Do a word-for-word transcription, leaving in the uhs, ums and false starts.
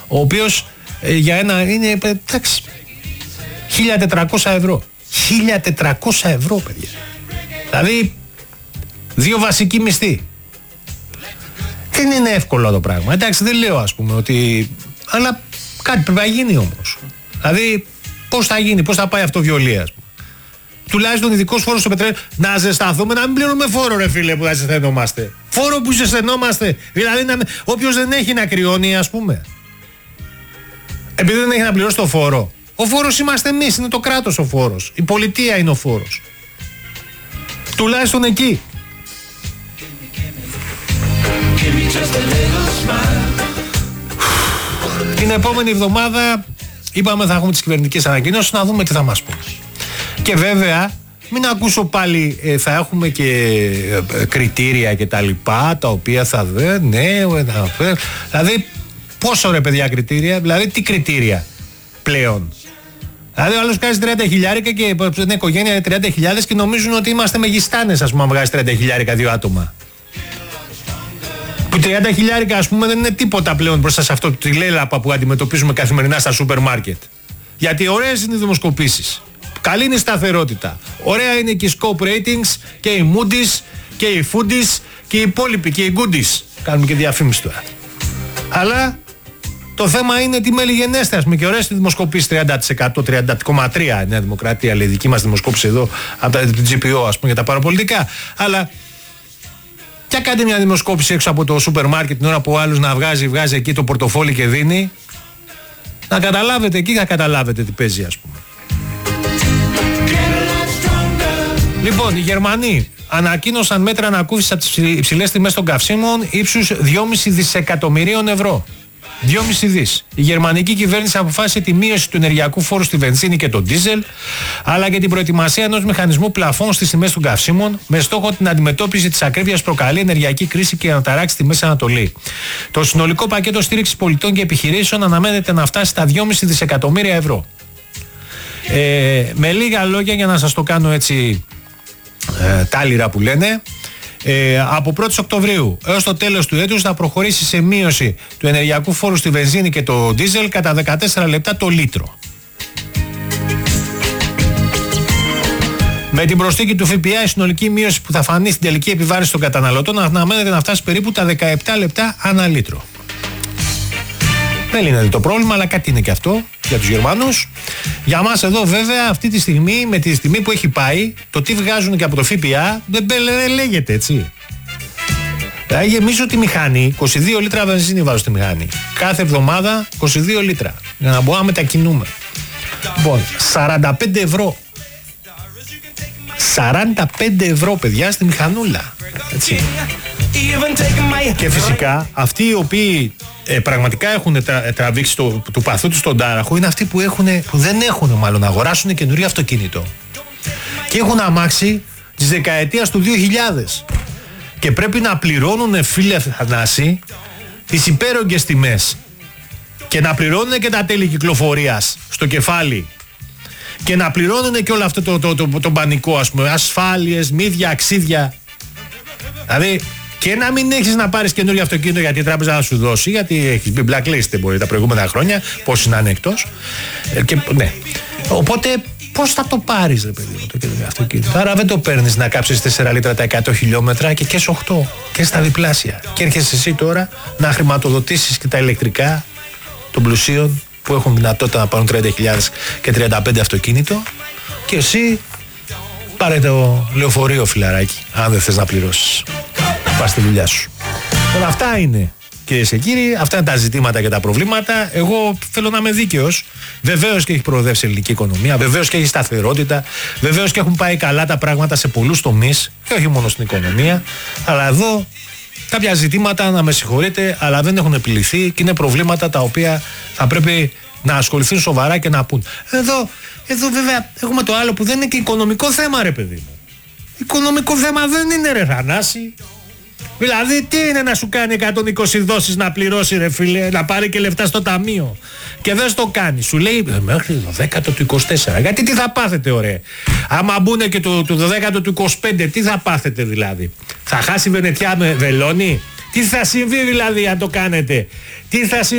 ο οποίος ε, για ένα είναι, εντάξει, χίλια τετρακόσια ευρώ. χίλια τετρακόσια ευρώ, παιδιά. Δηλαδή, δύο βασικοί μισθοί. Δεν είναι εύκολο το πράγμα. Εντάξει, δεν λέω, ας πούμε, ότι... Αλλά κάτι πρέπει να γίνει όμως. Δηλαδή, πώς θα γίνει, πώς θα πάει αυτοβιολία, ας πούμε. Τουλάχιστον ειδικός φόρος στο πετρέλαιο. Να ζεσταθούμε, να μην πληρώνουμε φόρο, ρε φίλε, που θα ζεσθενόμαστε. Φόρο που ζεσθενόμαστε. Δηλαδή, να... όποιος δεν έχει να κρυώνει, ας πούμε. Επειδή δεν έχει να πληρώσει το φόρο. Ο φόρος είμαστε εμείς, είναι το κράτος ο φόρος. Η πολιτεία είναι ο φόρος. Τουλάχιστον εκεί. Την επόμενη εβδομάδα είπαμε θα έχουμε τις κυβερνητικές ανακοινώσεις, να δούμε τι θα μας πούν. Και βέβαια μην ακούσω πάλι ε, θα έχουμε και ε, κριτήρια και τα λοιπά, τα οποία θα δε, ναι, ε, ε, δηλαδή πόσο ρε παιδιά κριτήρια, δηλαδή τι κριτήρια πλέον. Δηλαδή ο άλλος κάνει τριάντα χιλιάρικα και είναι οικογένεια τριάντα χιλιάδες και νομίζουν ότι είμαστε μεγιστάνες, ας πούμε, αν βγάζει τριάντα χιλιάρικα δύο άτομα. Που τριάντα χιλιάρικα, ας πούμε, δεν είναι τίποτα πλέον μπροστά σε αυτό τη λέλαπα που αντιμετωπίζουμε καθημερινά στα σούπερ μάρκετ. Γιατί ωραίες είναι οι δημοσκοπήσεις. Καλή είναι η σταθερότητα. Ωραία είναι και οι scope ratings και οι Moody's και οι Foodies και οι υπόλοιποι και οι Goodies. Κάνουμε και διαφήμιση τώρα. Αλλά το θέμα είναι τι μέλη γενέστε, ας πούμε, και ωραίες οι δημοσκοπήσεις τριάντα τοις εκατό, τριάντα κόμμα τρία τοις εκατό Νέα Δημοκρατία, λέει, δική μας δημοσκόπηση εδώ από την τζι πι ο, ας πούμε, για τα παραπολιτικά. Αλλά και κάντε μια δημοσκόπηση έξω από το σούπερ μάρκετ την ώρα που ο άλλος να βγάζει, βγάζει εκεί το πορτοφόλι και δίνει. Να καταλάβετε, εκεί θα καταλάβετε τι παίζει, ας πούμε. Λοιπόν, οι Γερμανοί ανακοίνωσαν μέτρα ανακούφισης από τις υψηλές τιμές των καυσίμων ύψους δυόμισι δισεκατομμυρίων ευρώ. δυόμισι δις. Η γερμανική κυβέρνηση αποφάσισε τη μείωση του ενεργειακού φόρου στη βενζίνη και το ντίζελ, αλλά και την προετοιμασία ενός μηχανισμού πλαφών στις τιμές των καυσίμων, με στόχο την αντιμετώπιση της ακρίβειας που προκαλεί ενεργειακή κρίση και να ταράξει τη Μέση Ανατολή. Το συνολικό πακέτο στήριξης πολιτών και επιχειρήσεων αναμένεται να φτάσει στα δυόμισι δισεκατομμύρια ευρώ. Ε, με λίγα λόγια, για να σας το κάνω έτσι ε, τάλιρα που λένε, Ε, από πρώτη Οκτωβρίου έως το τέλος του έτους θα προχωρήσει σε μείωση του ενεργειακού φόρου στη βενζίνη και το ντίζελ κατά δεκατέσσερα λεπτά το λίτρο. Με την προσθήκη του ΦΠΑ, η συνολική μείωση που θα φανεί στην τελική επιβάρυνση των καταναλωτών αναμένεται να φτάσει περίπου τα δεκαεπτά λεπτά ανά λίτρο. Δεν είναι το πρόβλημα, αλλά κάτι είναι και αυτό για τους Γερμανούς. Για μας εδώ βέβαια αυτή τη στιγμή, με τη στιγμή που έχει πάει, το τι βγάζουν και από το ΦΠΑ δεν, δεν λέγεται, έτσι. Δηλαδή γεμίζω τη μηχανή, είκοσι δύο λίτρα βενζίνη βάζω στη μηχανή. Κάθε εβδομάδα είκοσι δύο λίτρα, για να μπορούμε να μετακινούμε. Λοιπόν, σαράντα πέντε ευρώ. σαράντα πέντε ευρώ, παιδιά, στη μηχανούλα. Έτσι. Και φυσικά αυτοί οι οποίοι ε, πραγματικά έχουν τρα, τραβήξει το, του παθού τους τον τάραχο είναι αυτοί που, έχουν, που δεν έχουν μάλλον να αγοράσουν καινούριο αυτοκίνητο και έχουν αμάξι της δεκαετίας του δύο χιλιάδες και πρέπει να πληρώνουν, φίλε Θανάση, τις υπέρογγες τιμές και να πληρώνουν και τα τέλη κυκλοφορίας στο κεφάλι και να πληρώνουν και όλο αυτό το, το, το, το, το πανικό, ας πούμε, ασφάλειες, μύδια, αξίδια. Δηλαδή και να μην έχεις να πάρεις καινούριο αυτοκίνητο γιατί η τράπεζα θα σου δώσει, γιατί έχεις μπει blacklist μπορεί τα προηγούμενα χρόνια, πόσοι να είναι εκτός. Ε, και, ναι. Οπότε πώς θα το πάρεις, ρε παιδί μου, το καινούριο αυτοκίνητο? Άρα δεν το παίρνεις να κάψεις τέσσερα λίτρα τα εκατό χιλιόμετρα και και σε οκτώ και στα διπλάσια. Και έρχεσαι εσύ τώρα να χρηματοδοτήσεις και τα ηλεκτρικά των πλουσίων που έχουν δυνατότητα να πάρουν τριάντα χιλιάδες και τριάντα πέντε αυτοκίνητο, και εσύ πάρε το λεωφορείο, φιλαράκι, αν δεν θες να πληρώσεις. Πας στη δουλειά σου. Τώρα αυτά είναι, κυρίες και κύριοι, αυτά είναι τα ζητήματα και τα προβλήματα. Εγώ θέλω να είμαι δίκαιος. Βεβαίως και έχει προοδεύσει η ελληνική οικονομία, βεβαίως και έχει σταθερότητα, βεβαίως και έχουν πάει καλά τα πράγματα σε πολλούς τομείς, και όχι μόνο στην οικονομία. Αλλά εδώ κάποια ζητήματα, να με συγχωρείτε, αλλά δεν έχουν επιληθεί και είναι προβλήματα τα οποία θα πρέπει να ασχοληθούν σοβαρά και να πούν. Εδώ, εδώ βέβαια έχουμε το άλλο που δεν είναι και οικονομικό θέμα, ρε παιδί μου. Οικονομικό θέμα δεν είναι, ρε Θανάση. Δηλαδή τι είναι να σου κάνει εκατόν είκοσι δόσεις να πληρώσει, ρε φίλε, να πάρει και λεφτά στο ταμείο και δεν στο κάνει? Σου λέει μέχρι το δέκατο του είκοσι τέσσερα. Γιατί τι θα πάθετε, ωραία? Άμα μπουνε και το, το δέκατο του είκοσι πέντε, τι θα πάθετε δηλαδή? Θα χάσει η Βενετιά με βελόνι? Τι θα συμβεί δηλαδή αν το κάνετε? Τι θα συμβεί?